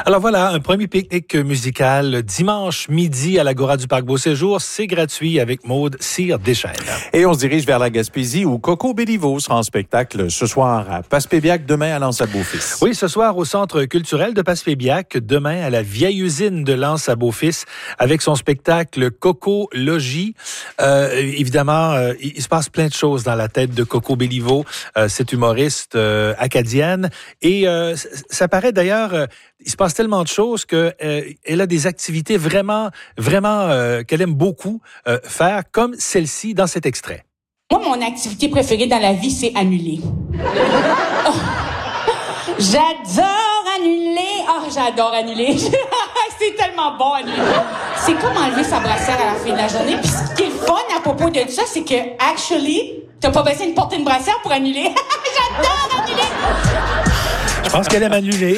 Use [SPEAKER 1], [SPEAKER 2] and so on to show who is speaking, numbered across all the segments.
[SPEAKER 1] Alors voilà, un premier pique-nique musical dimanche midi à l'Agora du Parc Beau-Séjour. C'est gratuit avec Maude Cyr-Deschênes.
[SPEAKER 2] Et on se dirige vers la Gaspésie où Coco Béliveau sera en spectacle ce soir à Passepébiac, demain à L'Anse-à-Beaufils.
[SPEAKER 1] Oui, ce soir au Centre culturel de Passepébiac, demain à la vieille usine de L'Anse-à-Beaufils avec son spectacle Coco Logis. Évidemment, il se passe plein de choses dans la tête de Coco Béliveau, cette humoriste acadienne. Et ça paraît d'ailleurs... il se passe tellement de choses qu'elle a des activités vraiment qu'elle aime beaucoup faire, comme celle-ci dans cet extrait.
[SPEAKER 3] Moi, mon activité préférée dans la vie, c'est annuler. Oh, j'adore annuler. Oh, j'adore annuler. C'est tellement bon, annuler. C'est comme enlever sa brassière à la fin de la journée. Puis ce qui est le fun à propos de ça, c'est que, actually, t'as pas besoin de porter une brassière pour annuler. J'adore annuler.
[SPEAKER 1] Je pense qu'elle aime annuler,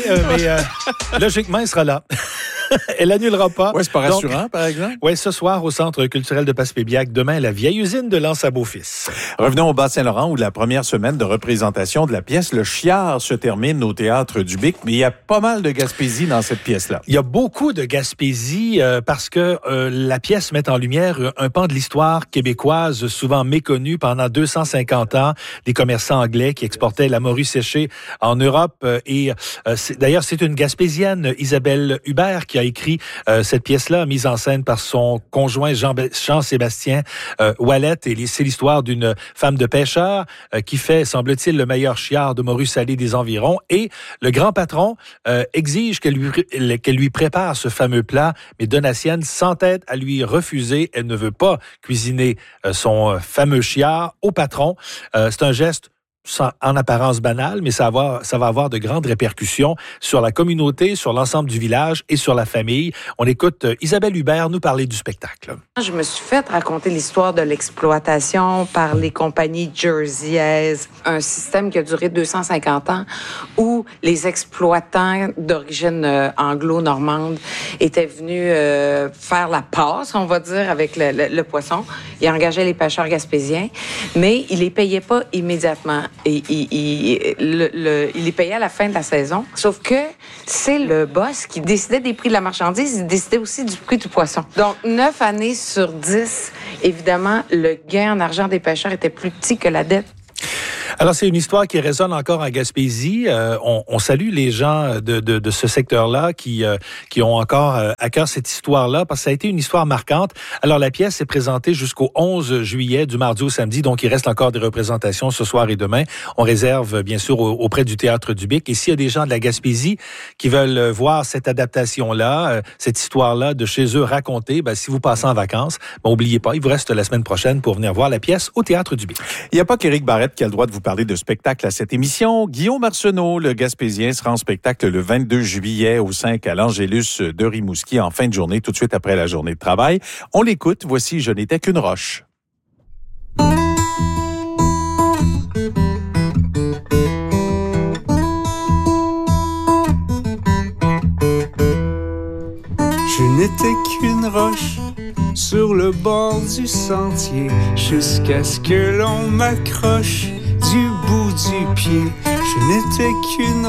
[SPEAKER 1] mais logiquement, elle sera là. Elle annulera pas.
[SPEAKER 2] Oui, c'est pas rassurant, par exemple.
[SPEAKER 1] Oui, ce soir au Centre culturel de Passepébiac, demain à la vieille usine de L'Anse-à-Beaufils.
[SPEAKER 2] Revenons au Bas-Saint-Laurent où la première semaine de représentation de la pièce Le Chiard se termine au Théâtre du Bic, mais il y a pas mal de Gaspésie dans cette pièce-là.
[SPEAKER 1] Il y a beaucoup de Gaspésie parce que la pièce met en lumière un pan de l'histoire québécoise souvent méconnue pendant 250 ans, des commerçants anglais qui exportaient la morue séchée en Europe. D'ailleurs, c'est une Gaspésienne, Isabelle Hubert, qui a écrit cette pièce-là, mise en scène par son conjoint Jean-Sébastien Ouellet. Et c'est l'histoire d'une femme de pêcheur qui fait, semble-t-il, le meilleur chiard de morue salée des environs. Et le grand patron exige qu'elle lui prépare ce fameux plat, mais Donatienne s'entête à lui refuser. Elle ne veut pas cuisiner son fameux chiard au patron. C'est un geste en apparence banal, mais ça va avoir de grandes répercussions sur la communauté, sur l'ensemble du village et sur la famille. On écoute Isabelle Hubert nous parler du spectacle.
[SPEAKER 4] Je me suis fait raconter l'histoire de l'exploitation par les compagnies jerseyaises, un système qui a duré 250 ans où les exploitants d'origine anglo-normande étaient venus faire la passe, on va dire, avec le poisson. Ils engageaient les pêcheurs gaspésiens, mais ils les payaient pas immédiatement. Et il les payait à la fin de la saison. Sauf que c'est le boss qui décidait des prix de la marchandise, il décidait aussi du prix du poisson. Donc, 9 années sur 10, évidemment, le gain en argent des pêcheurs était plus petit que la dette.
[SPEAKER 1] Alors, c'est une histoire qui résonne encore en Gaspésie. On salue les gens de ce secteur-là qui ont encore à cœur cette histoire-là, parce que ça a été une histoire marquante. Alors, la pièce est présentée jusqu'au 11 juillet, du mardi au samedi, donc il reste encore des représentations ce soir et demain. On réserve, bien sûr, auprès du Théâtre du Bic. Et s'il y a des gens de la Gaspésie qui veulent voir cette adaptation-là, cette histoire-là de chez eux racontée, si vous passez en vacances, n'oubliez pas, il vous reste la semaine prochaine pour venir voir la pièce au Théâtre du Bic.
[SPEAKER 2] Il n'y a pas qu'Éric Barrette qui a le droit de vous parler de spectacle à cette émission. Guillaume Arsenault, le Gaspésien, sera en spectacle le 22 juillet au 5 à l'Angélus de Rimouski en fin de journée, tout de suite après la journée de travail. On l'écoute. Voici Je n'étais qu'une roche.
[SPEAKER 5] Je n'étais qu'une roche sur le bord du sentier jusqu'à ce que l'on m'accroche du bout du pied. Je n'étais qu'une